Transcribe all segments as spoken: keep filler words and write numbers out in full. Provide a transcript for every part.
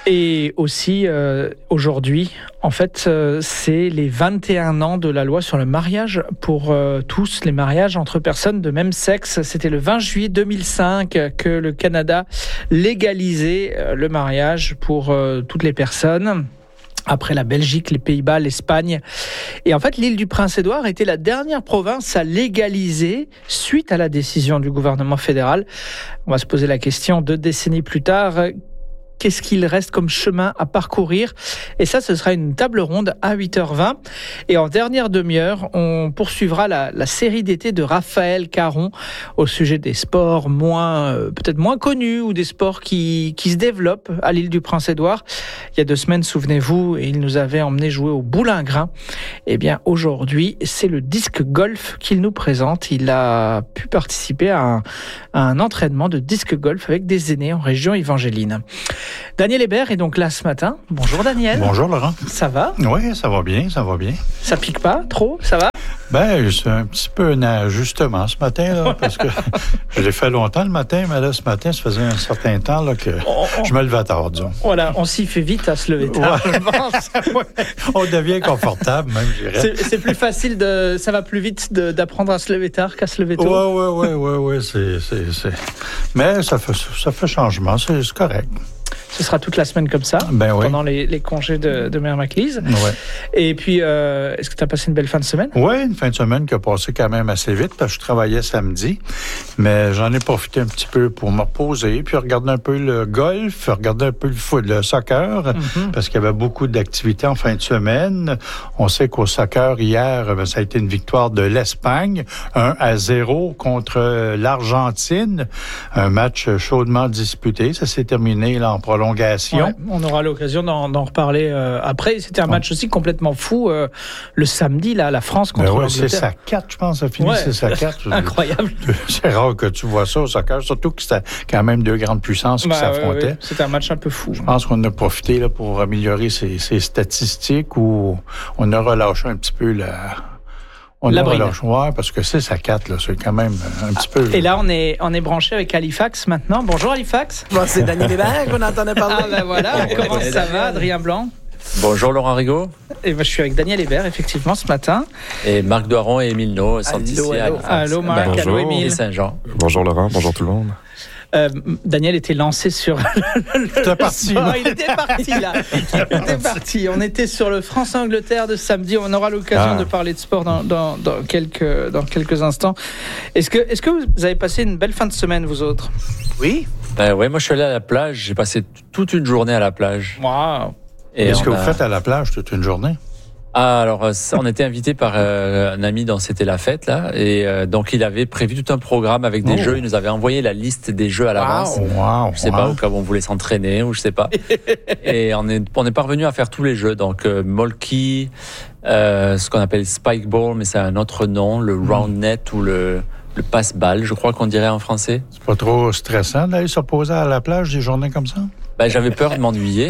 Et aussi, euh, aujourd'hui, en fait, euh, c'est les vingt et un ans de la loi sur le mariage pour euh, tous, les mariages entre personnes de même sexe. C'était le vingt juillet deux mille cinq que le Canada légalisait euh, le mariage pour euh, toutes les personnes. Après la Belgique, les Pays-Bas, l'Espagne. Et en fait, l'île du Prince-Édouard était la dernière province à légaliser suite à la décision du gouvernement fédéral. On va se poser la question deux décennies plus tard. Qu'est-ce qu'il reste comme chemin à parcourir? Et ça, ce sera une table ronde à huit heures vingt. Et en dernière demi-heure, on poursuivra la, la série d'été de Raphaël Caron au sujet des sports moins, euh, peut-être moins connus ou des sports qui, qui se développent à l'île du Prince-Édouard. Il y a deux semaines, souvenez-vous, il nous avait emmené jouer au boulingrin. Eh bien, aujourd'hui, c'est le disque golf qu'il nous présente. Il a pu participer à un, à un entraînement de disque golf avec des aînés en région Yvelines. Daniel Hébert est donc là ce matin. Bonjour Daniel. Bonjour Laurent. Ça va? Oui, ça va bien, ça va bien. Ça pique pas trop? Ça va? Ben, c'est un petit peu un ajustement ce matin, là, parce que je l'ai fait longtemps le matin, mais là, ce matin, ça faisait un certain temps là, que on, je me levais tard, disons. Voilà, on s'y fait vite à se lever tard, ouais. Je pense. Ouais. On devient confortable, même, je dirais. C'est, c'est plus facile, de, ça va plus vite de, d'apprendre à se lever tard qu'à se lever tôt. Oui, oui, oui, oui, oui, c'est, c'est, c'est... Mais ça fait, ça fait changement, c'est, c'est correct. Ce sera toute la semaine comme ça, ben oui. pendant les, les congés de, de Mère Maclise. Ouais. Et puis, euh, est-ce que tu as passé une belle fin de semaine? Oui, une fin de semaine qui a passé quand même assez vite, parce que je travaillais samedi. Mais j'en ai profité un petit peu pour me reposer, puis regarder un peu le golf, regarder un peu le foot, le soccer, mm-hmm. parce qu'il y avait beaucoup d'activités en fin de semaine. On sait qu'au soccer, hier, ça a été une victoire de l'Espagne, un à zéro contre l'Argentine. Un match chaudement disputé. Ça s'est terminé là, en prolongation. Ouais, on aura l'occasion d'en, d'en reparler euh, après. C'était un match aussi complètement fou euh, le samedi, là, la France contre ben ouais, l'Angleterre. C'est ça quatre, je pense, ça finit, ouais, c'est ça quatre. Incroyable. C'est rare que tu vois ça au soccer, surtout que c'était quand même deux grandes puissances qui bah, s'affrontaient. Ouais, ouais. C'était un match un peu fou. Je pense qu'on a profité là, pour améliorer ses, ses statistiques ou on a relâché un petit peu la... On la a relâché, ouais, parce que c'est à quatre, là, c'est quand même un petit peu... Et là, on est, on est branché avec Halifax maintenant. Bonjour Halifax. Bon, c'est Daniel Hébert qu'on entendait parler. Ah ben voilà, comment ça va, Adrien Blanc? Bonjour Laurent Rigaud. Et ben, je suis avec Daniel Hébert, effectivement, ce matin. Et Marc Doiron et Émile No sont ici à Halifax. Allô Marc, ben, allô Émile. Et Saint-Jean. Bonjour Laurent, bonjour tout le monde. Euh, Daniel était lancé sur le, le, le parti, sport. Il était parti là. Il était parti. On était sur le France-Angleterre de samedi. On aura l'occasion ah. de parler de sport dans, dans, dans, quelques, dans quelques instants. Est-ce que, est-ce que vous avez passé une belle fin de semaine, vous autres? Oui. Ben oui, moi je suis allé à la plage. J'ai passé toute une journée à la plage. Waouh. Et Qu'est-ce que a... vous faites à la plage toute une journée? Ah, alors, ça, on était invité par euh, un ami dans C'était la fête, là. Et euh, donc, il avait prévu tout un programme avec des oh. jeux. Il nous avait envoyé la liste des jeux à l'avance. Wow. Wow. Je sais wow. pas, au cas où on voulait s'entraîner, ou je sais pas. Et on est, on est parvenu à faire tous les jeux. Donc, euh, Molky, euh, ce qu'on appelle Spike Ball, mais c'est un autre nom, le mm. Round Net ou le... le passe-balle, je crois qu'on dirait en français. C'est pas trop stressant d'aller se reposer à la plage des journées comme ça? Ben, j'avais peur de m'ennuyer.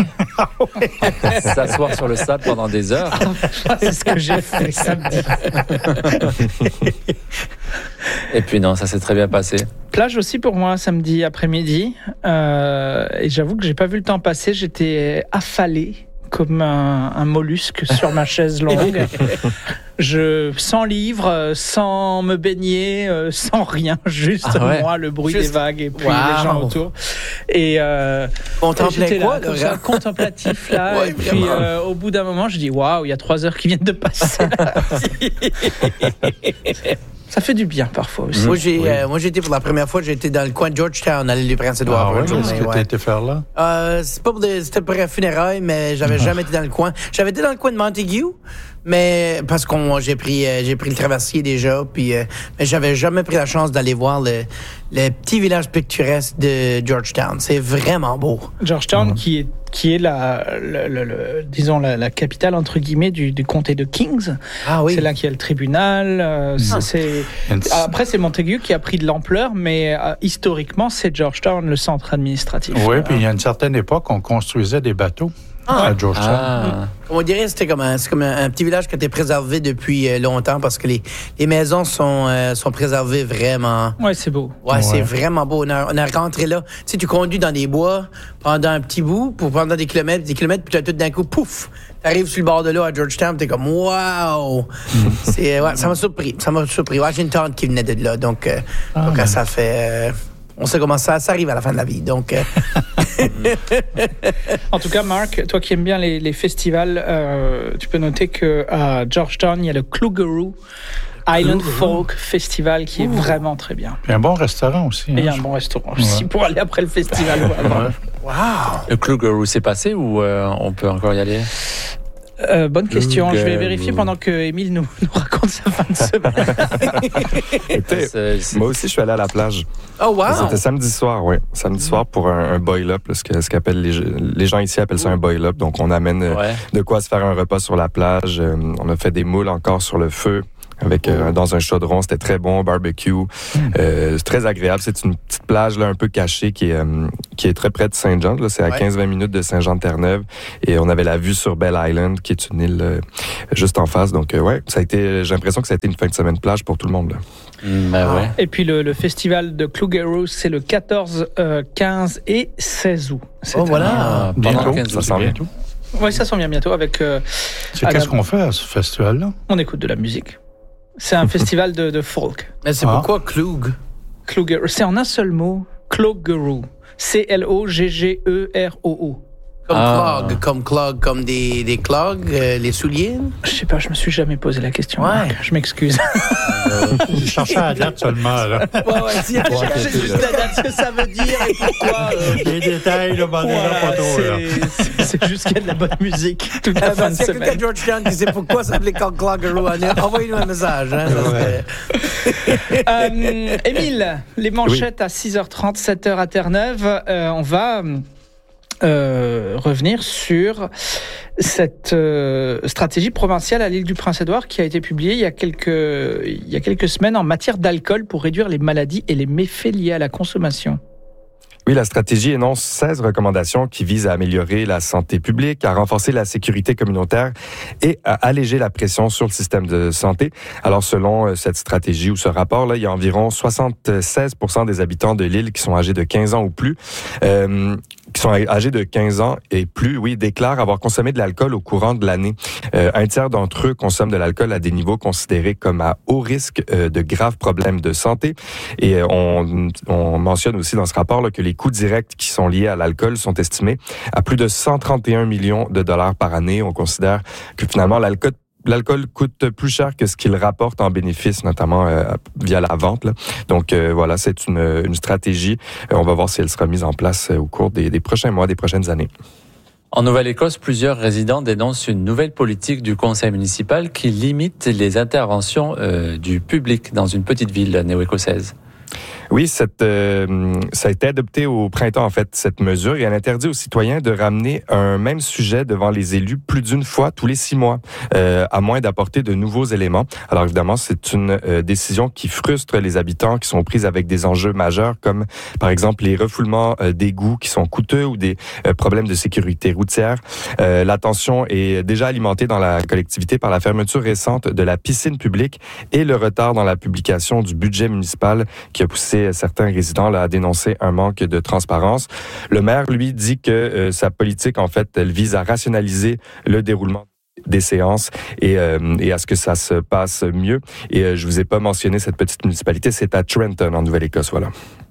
S'asseoir sur le sable pendant des heures. Ah, c'est ce que j'ai fait samedi. Et puis non, ça s'est très bien passé. Plage aussi pour moi samedi après-midi. Euh, et j'avoue que j'ai pas vu le temps passer. J'étais affalé comme un, un mollusque sur ma chaise longue. Je, sans livre, sans me baigner, sans rien, juste ah ouais. moi, le bruit juste... des vagues et puis wow. les gens autour. Et euh, j'étais là, quoi, comme ça, contemplatif là. Ouais, et puis euh, au bout d'un moment, je dis waouh, il y a trois heures qui viennent de passer. Ça fait du bien parfois aussi. Mmh. Moi, j'ai, oui. euh, moi, j'ai été pour la première fois, j'ai été dans le coin de Georgetown, à l'île du Prince-Édouard. Ah ouais, qu'est-ce que tu as été faire là? Euh, c'est pas pour des, c'était pour un funérailles, mais j'avais jamais été dans le coin. J'avais été dans le coin de Montague, mais parce qu'on j'ai pris euh, j'ai pris le traversier déjà, puis euh, mais j'avais jamais pris la chance d'aller voir le le petit village picturesque de Georgetown. C'est vraiment beau. Georgetown, mmh. qui est qui est la, le, le, le, disons la, la capitale entre guillemets du, du comté de Kings. Ah oui. C'est là qu'il y a le tribunal. Euh, ah. c'est, après, c'est Montague qui a pris de l'ampleur, mais euh, historiquement, c'est Georgetown le centre administratif. Oui, puis il y a une certaine époque, on construisait des bateaux à Georgetown. Ah. On dirait c'était comme un, c'est comme un, un petit village qui a été préservé depuis euh, longtemps parce que les, les maisons sont, euh, sont préservées vraiment. Ouais, c'est beau. Ouais, Ouais. c'est vraiment beau. On a, on a rentré là. Tu sais, tu conduis dans des bois pendant un petit bout, pour pendant des kilomètres, des kilomètres, puis tout d'un coup, pouf, t'arrives sur le bord de l'eau à Georgetown, t'es comme wow. c'est ouais, ça m'a surpris. Ça m'a surpris. Ouais, j'ai une tante qui venait de là, donc, euh, Ah, donc ben. ça fait. Euh, on sait comment ça, ça arrive à la fin de la vie. Donc. Euh, En tout cas, Marc, toi qui aimes bien les, les festivals, euh, tu peux noter qu'à Georgetown, il y a le Klugeroo Island Folk Festival qui est vraiment très bien. Puis un bon restaurant aussi. Et il y a hein, un bon restaurant aussi pour aller après le festival. Voilà. Ouais. wow. Le Klugeroo s'est passé ou euh, on peut encore y aller? Euh, bonne question. Je vais Klugeroo. vérifier pendant que Émile nous, nous raconte sa fin de semaine. Écoutez, C'est- c'est- moi aussi, je suis allé à la plage. Oh wow. C'était samedi soir, oui. Samedi soir pour un, un boil-up, là, ce que- ce qu'appellent les, les gens ici appellent ça un boil-up. Donc, on amène euh, Ouais. de quoi se faire un repas sur la plage. Euh, on a fait des moules encore sur le feu. Avec euh, dans un chaudron, c'était très bon, barbecue, euh, c'est très agréable. C'est une petite plage là un peu cachée qui est euh, qui est très près de Saint-Jean. Là, c'est à Ouais. quinze vingt minutes de Saint-Jean-de-Terre-Neuve et on avait la vue sur Bell Island, qui est une île euh, juste en face. Donc euh, ouais, ça a été. J'ai l'impression que ça a été une fin de semaine plage pour tout le monde. Là. Mm, ben ouais. Et puis le, le festival de Klugeroo, c'est le quatorze, euh, quinze et seize août. Oh voilà. Ah, pendant Bientôt, quinze ça août. sent bien. bientôt. Oui, ça sent bien bientôt avec. euh, C'est Adam. qu'est-ce qu'on fait à ce festival-là? on écoute de la musique. C'est un festival de, de folk. Mais c'est Ah. pourquoi Klug? Klugeroo. C'est en un seul mot. Klugeroo. C L O G G E R O O. Comme Ah. clog, comme clog, comme des, des clogs, euh, les souliers. Je sais pas, je me suis jamais posé la question. Ouais. Marc. Je m'excuse. Je cherchais à la date seulement, là. Ouais, ouais, si, chercher juste la date, ce que ça veut dire et pourquoi. euh, Les détails, là, ben, déjà voilà, pas trop, là. c'est- c'est c'est juste qu'il y a de la bonne musique toute la Euh, fin ben, de S'il y a quelqu'un à semaine. Georgetown qui sait pourquoi ça s'appelait Cloggeroo, envoyez-nous un message. Hein, ça Ouais. serait- Euh, Émile, les manchettes à six heures trente, sept heures à Terre-Neuve. Euh, on va euh, revenir sur cette euh, stratégie provinciale à l'île du Prince-Édouard qui a été publiée il y a quelques, il y a quelques semaines en matière d'alcool pour réduire les maladies et les méfaits liés à la consommation. Oui, la stratégie énonce seize recommandations qui visent à améliorer la santé publique, à renforcer la sécurité communautaire et à alléger la pression sur le système de santé. Alors, selon cette stratégie ou ce rapport-là, il y a environ soixante-seize pour cent des habitants de l'île qui sont âgés de quinze ans ou plus, euh, qui sont âgés de quinze ans et plus, oui, déclarent avoir consommé de l'alcool au courant de l'année. Euh, un tiers d'entre eux consomment de l'alcool à des niveaux considérés comme à haut risque euh, de graves problèmes de santé. Et euh, on, on mentionne aussi dans ce rapport là, que les coûts directs qui sont liés à l'alcool sont estimés à plus de cent trente et un millions de dollars par année. On considère que finalement l'alcool L'alcool coûte plus cher que ce qu'il rapporte en bénéfices, notamment euh, via la vente. Là. Donc euh, voilà, c'est une, une stratégie. Euh, on va voir si elle sera mise en place euh, au cours des, des prochains mois, des prochaines années. En Nouvelle-Écosse, plusieurs résidents dénoncent une nouvelle politique du conseil municipal qui limite les interventions euh, du public dans une petite ville néo-écossaise. Oui, cette, euh, ça a été adopté au printemps, en fait, cette mesure, et elle interdit aux citoyens de ramener un même sujet devant les élus plus d'une fois tous les six mois, euh, à moins d'apporter de nouveaux éléments. Alors évidemment, c'est une euh, décision qui frustre les habitants, qui sont prises avec des enjeux majeurs, comme par exemple les refoulements euh, d'égouts qui sont coûteux ou des euh, problèmes de sécurité routière. Euh, la tension est déjà alimentée dans la collectivité par la fermeture récente de la piscine publique et le retard dans la publication du budget municipal qui a poussé certains résidents là, à dénoncer un manque de transparence. Le maire, lui, dit que euh, sa politique, en fait, elle vise à rationaliser le déroulement des séances et, euh, et à ce que ça se passe mieux. Et euh, je vous ai pas mentionné cette petite municipalité, c'est à Trenton, en Nouvelle-Écosse, voilà.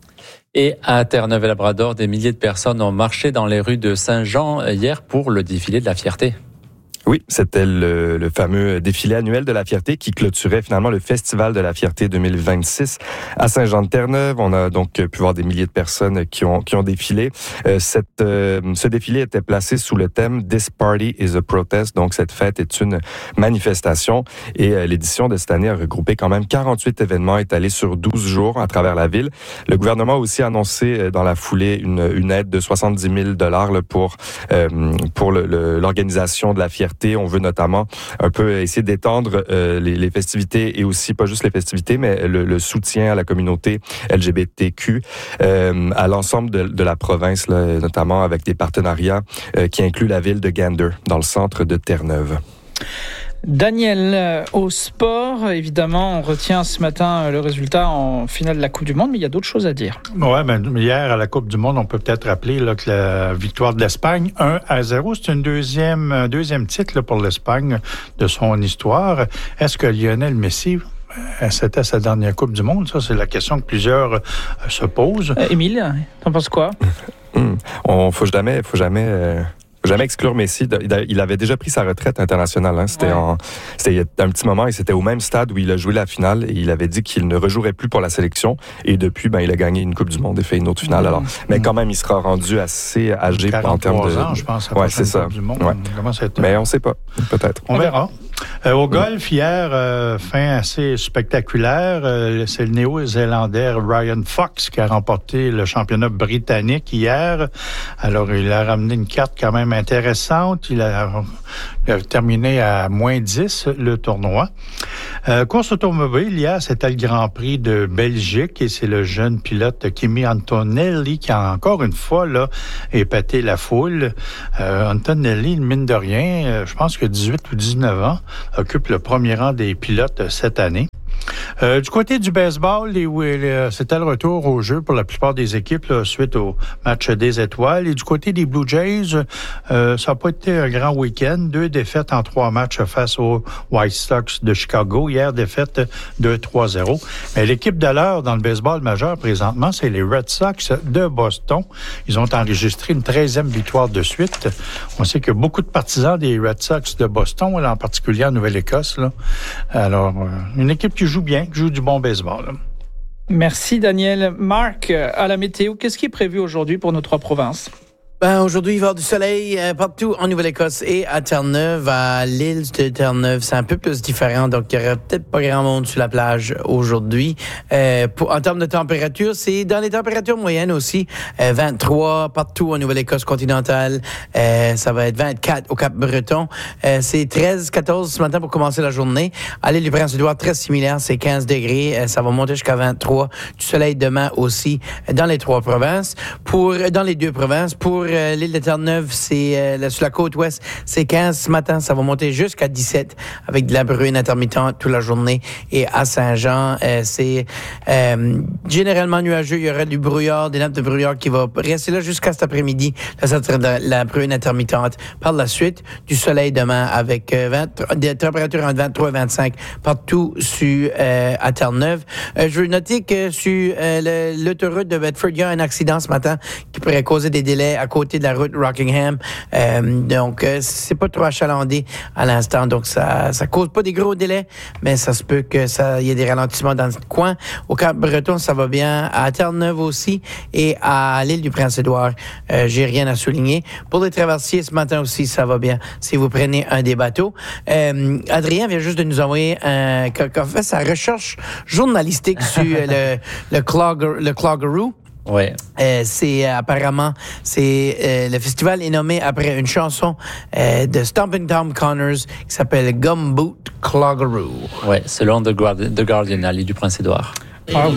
Et à Terre-Neuve-et-Labrador, des milliers de personnes ont marché dans les rues de Saint-Jean hier pour le défilé de la fierté. Oui, c'était le, le fameux défilé annuel de la fierté qui clôturait finalement le Festival de la fierté deux mille vingt-six à Saint-Jean-de-Terre-Neuve. On a donc pu voir des milliers de personnes qui ont qui ont défilé. Euh, cette, euh, ce défilé était placé sous le thème This Party is a Protest. Donc cette fête est une manifestation et euh, l'édition de cette année a regroupé quand même quarante-huit événements étalés sur douze jours à travers la ville. Le gouvernement a aussi annoncé euh, dans la foulée une, une aide de soixante-dix mille dollars pour euh, pour le, le, l'organisation de la fierté liberté. On veut notamment un peu essayer d'étendre euh, les, les festivités et aussi, pas juste les festivités, mais le, le soutien à la communauté L G B T Q euh, à l'ensemble de, de la province, là, notamment avec des partenariats euh, qui incluent la ville de Gander, dans le centre de Terre-Neuve. Daniel, au sport, évidemment, on retient ce matin le résultat en finale de la Coupe du Monde, mais il y a d'autres choses à dire. Oui, ben, hier, à la Coupe du Monde, on peut peut-être rappeler là, que la victoire de l'Espagne, un à zéro, c'est une deuxième, un deuxième titre là, pour l'Espagne de son histoire. Est-ce que Lionel Messi, c'était sa dernière Coupe du Monde? Ça, c'est la question que plusieurs euh, se posent. Euh, Émile, t'en penses quoi? Hum, on faut jamais, faut jamais... Euh... jamais exclure Messi. Il avait déjà pris sa retraite internationale. Hein. C'était, ouais. en, c'était il y a un petit moment et c'était au même stade où il a joué la finale et il avait dit qu'il ne rejouerait plus pour la sélection. Et depuis, ben, il a gagné une Coupe du Monde et fait une autre finale. Mmh. Alors, mais quand même, il sera rendu assez âgé en termes de... ans, je pense, à ouais, c'est ça. Coupe du Monde. Ouais. Comment ça a été? Mais on ne sait pas. Peut-être. On verra. Euh, au golf, hier, euh, fin assez spectaculaire, euh, c'est le Néo-Zélandais Ryan Fox qui a remporté le championnat britannique hier. Alors, il a ramené une carte quand même intéressante. Il a, il a terminé à moins dix le tournoi. Euh, course automobile, hier, c'était le Grand Prix de Belgique et c'est le jeune pilote Kimi Antonelli qui a encore une fois là épaté la foule. Euh, Antonelli, mine de rien, euh, je pense que dix-huit ou dix-neuf ans, occupe le premier rang des pilotes cette année. Euh, du côté du baseball, les, les, c'était le retour au jeu pour la plupart des équipes là, suite au match des étoiles. Et du côté des Blue Jays, euh, ça n'a pas été un grand week-end. Deux défaites en trois matchs face aux White Sox de Chicago. Hier, défaite deux trois zéro. Mais l'équipe de l'heure dans le baseball majeur présentement, c'est les Red Sox de Boston. Ils ont enregistré une treizième victoire de suite. On sait qu'il y a beaucoup de partisans des Red Sox de Boston, là, en particulier en Nouvelle-Écosse. Là. Alors, euh, une équipe qui joue bien, qui joue du bon baseball. Merci Daniel. Marc, à la météo, qu'est-ce qui est prévu aujourd'hui pour nos trois provinces? Ben, aujourd'hui, il va y avoir du soleil euh, partout en Nouvelle-Écosse et à Terre-Neuve, à l'île de Terre-Neuve. C'est un peu plus différent, donc il n'y aura peut-être pas grand monde sur la plage aujourd'hui. Euh, pour, en termes de température, c'est dans les températures moyennes aussi. Euh, vingt-trois partout en Nouvelle-Écosse continentale. Euh, ça va être vingt-quatre au Cap-Breton. Euh, c'est treize quatorze ce matin pour commencer la journée. À l'île du Prince-Édouard, très similaire, c'est quinze degrés. Euh, ça va monter jusqu'à vingt-trois. Du soleil demain aussi dans les trois provinces. Pour Dans les deux provinces, pour Euh, l'île de Terre-Neuve, c'est euh, sur la côte ouest, c'est quinze ce matin, ça va monter jusqu'à dix-sept avec de la bruine intermittente toute la journée. Et à Saint-Jean, euh, c'est euh, généralement nuageux, il y aura du brouillard, des nappes de brouillard qui va rester là jusqu'à cet après-midi. Là, ça sera de la bruine intermittente. Par la suite, du soleil demain avec euh, vingt, des températures entre vingt-trois et vingt-cinq partout sur, euh, à Terre-Neuve. Euh, je veux noter que sur euh, le, l'autoroute de Bedford, il y a un accident ce matin qui pourrait causer des délais à côté de la route Rockingham. Euh, donc, euh, c'est pas trop achalandé à l'instant. Donc, ça ça cause pas des gros délais, mais ça se peut que ça y ait des ralentissements dans le coin. Au Cap-Breton, ça va bien. À Terre-Neuve aussi et à l'île du Prince-Édouard, euh, j'ai rien à souligner. Pour les traversiers, ce matin aussi, ça va bien si vous prenez un des bateaux. Euh, Adrien vient juste de nous envoyer un... qui a fait sa recherche journalistique sur le, le, Clogger, le Cloggeroo. Ouais. Euh, c'est euh, apparemment c'est euh, le festival est nommé après une chanson euh, de Stompin' Tom Connors qui s'appelle Gumboot Cloggeroo. Ouais, selon The Guardian, The Guardian à l'île du Prince-Édouard. Wow.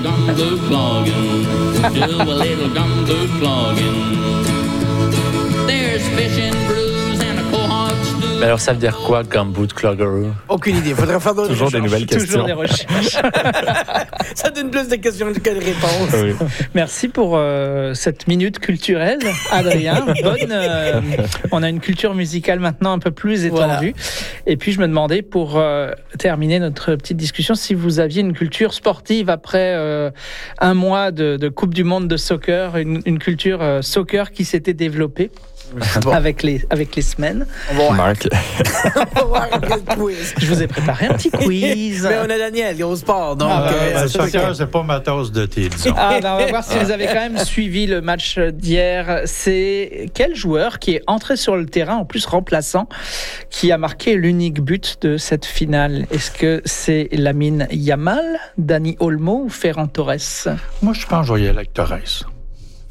Mais alors, ça veut dire quoi, Gumboot Cloggeroo? Aucune idée. Faudrait faire d'autres Toujours recherches. des nouvelles questions. Toujours des recherches. Ça donne plus de questions que de réponses. Oui. Merci pour euh, cette minute culturelle, Adrien. Bonne. Euh, on a une culture musicale maintenant un peu plus étendue. Voilà. Et puis je me demandais, pour euh, terminer notre petite discussion, si vous aviez une culture sportive après euh, un mois de, de Coupe du Monde de soccer, une, une culture euh, soccer qui s'était développée. Bon. Avec les avec les semaines. Bon, Marc. on va voir quel quiz. Je vous ai préparé un petit quiz. Mais on a Daniel, gros sport. Donc, ah, euh, ben, le soccer, c'est pas ma tasse de thé, disons. Ah, ben, on va voir si vous avez quand même suivi le match d'hier. C'est quel joueur qui est entré sur le terrain, en plus remplaçant, qui a marqué l'unique but de cette finale? Est-ce que c'est Lamine Yamal, Dani Olmo ou Ferran Torres? Moi, je pense que je vais y aller avec Torres.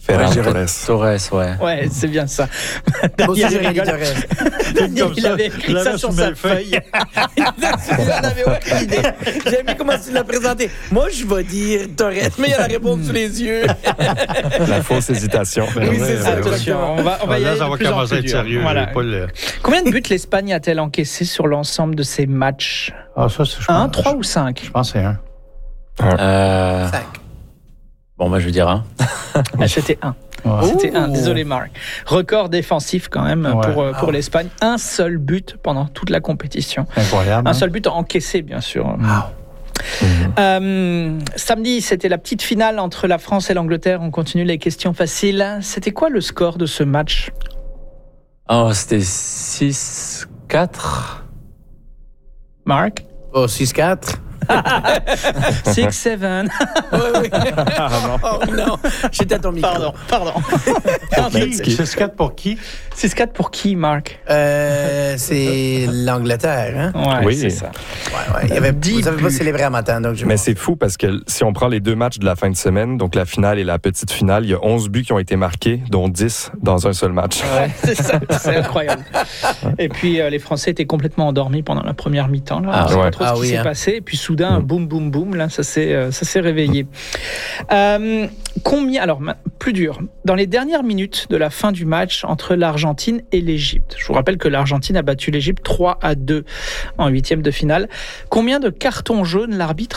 Ferran Ouais, Torres. Torres, ouais. Ouais, c'est bien ça. Moi aussi, j'ai rigole. rigolé. Il avait écrit je ça l'avais sur sur sa mes feuille. Il n'en avait aucune idée. J'ai aimé comment tu l'as présenté. Moi, je vais dire Torres, mais il a la réponse sous les yeux. La fausse hésitation. Ben Oui, ouais, c'est ça, ben ouais. Attention, on va, on va y Là, aller ça de va plus en commencer à plus être dur. sérieux. Voilà. Pas le... Combien de buts l'Espagne a-t-elle encaissé sur l'ensemble de ses matchs? Ah, ça, c'est, je Un, pense- trois ou cinq? Je pense que c'est un. Euh, Cinq. bon, bah, je vais dire un. Ah, C'était un. Ouais. C'était un, Ouh. désolé Marc. Record défensif quand même Ouais. pour, euh, pour Ah. l'Espagne. Un seul but pendant toute la compétition. Incroyable. Un hein? seul but encaissé, bien sûr. Mhm. Euh, samedi, c'était la petite finale entre la France et l'Angleterre. On continue les questions faciles. C'était quoi le score de ce match? Oh, c'était six quatre. Marc? Oh, six quatre. six sept. Oui, oui. Oh non, j'étais à ton micro. Pardon, pardon. Qui? six quatre pour qui? six quatre pour qui, Marc? Euh, c'est l'Angleterre, hein? Ouais, Oui. c'est ça. Ouais, ouais. Il y avait, Dix vous avez pas buts. célébré à matin, donc je Mais c'est fou parce que si on prend les deux matchs de la fin de semaine, donc la finale et la petite finale, il y a onze buts qui ont été marqués, dont dix dans un seul match. Ouais, c'est ça, c'est incroyable. Et puis euh, les Français étaient complètement endormis pendant la première mi-temps. Là. Ah, on sait pas ouais. trop Ah ce qui oui, s'est hein. passé. Et puis soudain, boum, boum, boum, là, ça s'est, euh, ça s'est réveillé. Euh, combien, alors ma- plus dur, dans les dernières minutes de la fin du match entre l'Argentine et l'Égypte. Je vous rappelle que l'Argentine a battu l'Égypte trois à deux en huitième de finale. Combien de cartons jaunes l'arbitre